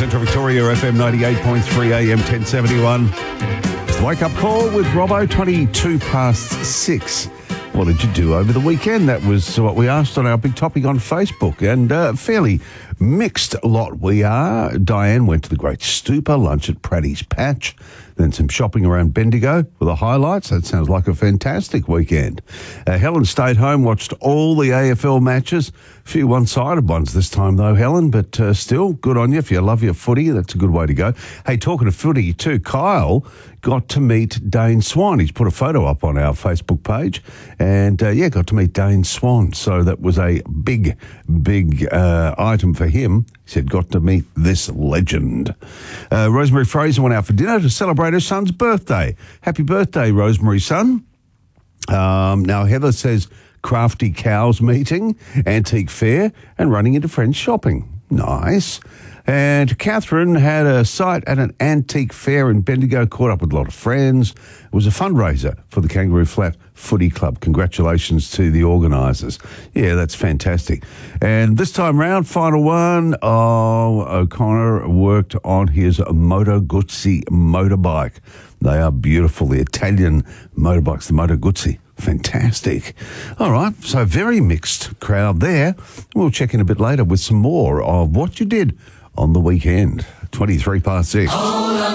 Central Victoria, FM 98.3 AM 1071. Wake up call with Robbo, 22 past 6. What did you do over the weekend? That was what we asked on our big topic on Facebook, and fairly mixed lot we are. Diane went to the Great Stupor, lunch at Praddy's Patch, then some shopping around Bendigo were the highlights. That sounds like a fantastic weekend. Helen stayed home, watched all the AFL matches. A few one-sided ones this time though, Helen, but still, good on you. If you love your footy, that's a good way to go. Hey, talking of footy too, Kyle got to meet Dane Swan. He's put a photo up on our Facebook page and, got to meet Dane Swan. So that was a big item for him. He said, got to meet this legend. Rosemary Fraser went out for dinner to celebrate her son's birthday. Happy birthday, Rosemary, son. Now, Heather says Crafty Cows meeting, antique fair, and running into friends shopping. Nice. And Catherine had a sight at an antique fair in Bendigo, caught up with a lot of friends. It was a fundraiser for the Kangaroo Flat Footy Club. Congratulations to the organisers. Yeah, that's fantastic. And this time round, final one, O'Connor worked on his Moto Guzzi motorbike. They are beautiful, the Italian motorbikes, the Moto Guzzi. Fantastic. All right, so very mixed crowd there. We'll check in a bit later with some more of what you did on the weekend. 23 past 6.